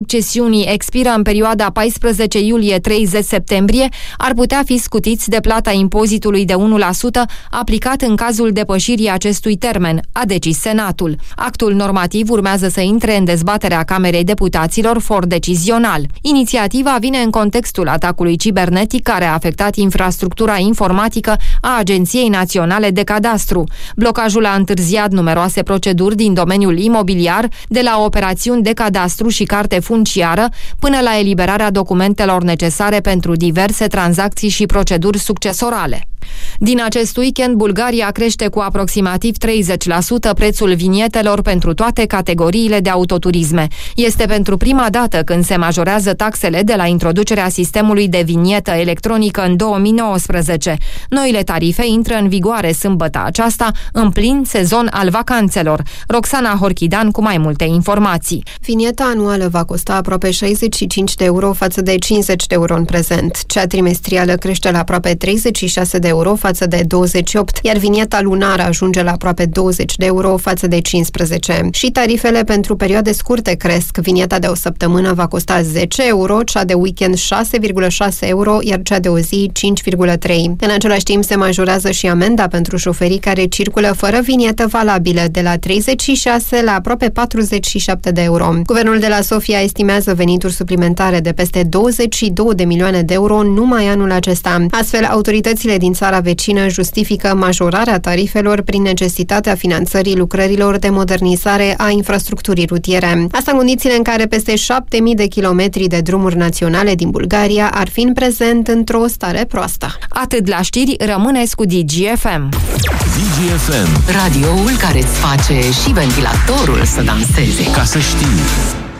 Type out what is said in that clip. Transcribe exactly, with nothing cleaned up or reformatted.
cesiunii expiră în perioada paisprezece iulie - treizeci septembrie, ar putea fi scutiți de plata impozitului de unu la sută aplicat în cazul depășirii acestui termen, a decis Senatul. Actul normativ urmează să intre în dezbaterea Camerei Deputaților for decizional. Inițiativa vine în contextul atacului cibernetic care a afectat infrastructura informatică a Agenției Naționale de Cadastru. Blocajul a întârziat numeroase proceduri din domeniul imobiliar, de la operațiuni de cadastru și carte funciară, până la eliberarea documentelor necesare pentru diverse tranzacții și proceduri succesorale. Din acest weekend, Bulgaria crește cu aproximativ treizeci la sută prețul vinietelor pentru toate categoriile de autoturisme. Este pentru prima dată când se majorează taxele de la introducerea sistemului de vinietă electronică în două mii nouăsprezece. Noile tarife intră în vigoare sâmbătă aceasta, în plin sezon al vacanțelor. Roxana Horchidan cu mai multe informații. Vinieta anuală va costa aproape șaizeci și cinci de euro față de cincizeci de euro în prezent. Cea trimestrială crește la aproape treizeci și șase de euro față de douăzeci și opt, iar vinieta lunară ajunge la aproape douăzeci de euro față de cincisprezece. Și tarifele pentru perioade scurte cresc. Vinieta de o săptămână va costa zece euro, cea de weekend șase virgulă șase euro, iar cea de o zi cinci virgulă trei. În același timp se majorează și amenda pentru șoferii care circulă fără vinietă valabilă, de la treizeci și șase la aproape patruzeci și șapte de euro. Guvernul de la Sofia estimează venituri suplimentare de peste douăzeci și două de milioane de euro numai anul acesta. Astfel, autoritățile din țara vecină justifică majorarea tarifelor prin necesitatea finanțării lucrărilor de modernizare a infrastructurii rutiere. Asta în condițiile în care peste șapte mii de kilometri de drumuri naționale din Bulgaria ar fi în prezent într-o stare proastă. Atât la știri, rămâneți cu D G F M. D G F M, radioul care îți face și ventilatorul să danseze. ca să știi.